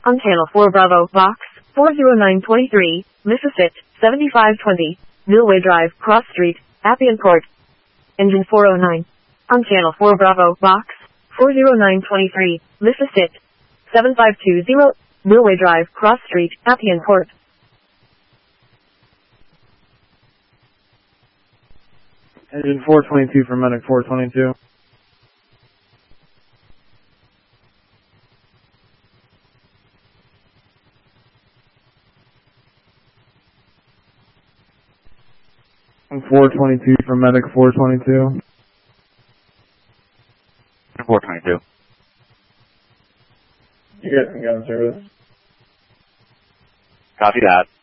On channel 4 Bravo, box 40923, Mississippi 7520, Millway Drive, Cross Street, Appian Court. Engine 409. On channel 4 Bravo, box 40923, Mississippi 7520, Millway Drive, Cross Street, Appian Court. Engine 422 for medic 422. And 422 for medic 422. 422. You guys can go in service. Copy that.